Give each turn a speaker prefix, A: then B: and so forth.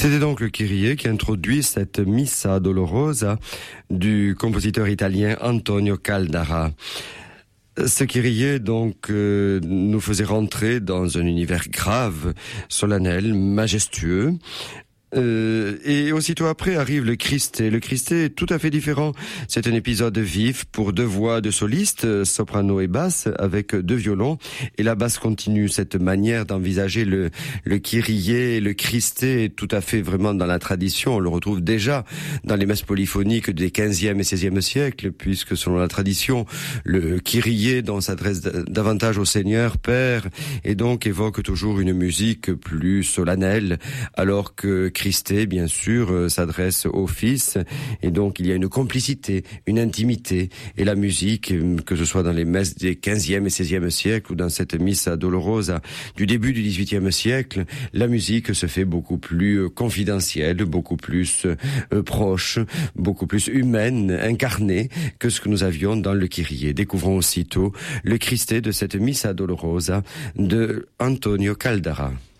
A: C'était donc le Kyrie qui introduit cette Missa Dolorosa du compositeur italien Antonio Caldara. Ce Kyrie donc nous faisait rentrer dans un univers grave, solennel, majestueux. Et aussitôt après arrive le Christé. Le Christé est tout à fait différent. C'est un épisode vif pour deux voix de solistes, soprano et basse, avec deux violons. Et la basse continue. Cette manière d'envisager le Kyrie, le Christé est tout à fait vraiment dans la tradition. On le retrouve déjà dans les messes polyphoniques des 15e et 16e siècles, puisque selon la tradition, le Kyrie, dont s'adresse davantage au Seigneur Père, et donc évoque toujours une musique plus solennelle, alors que Christé, bien sûr, s'adresse au Fils, et donc il y a une complicité, une intimité, et la musique, que ce soit dans les messes des 15e et 16e siècles, ou dans cette Missa Dolorosa du début du 18e siècle, la musique se fait beaucoup plus confidentielle, beaucoup plus proche, beaucoup plus humaine, incarnée, que ce que nous avions dans le Kyrie. Découvrons aussitôt le Christé de cette Missa Dolorosa de Antonio Caldara.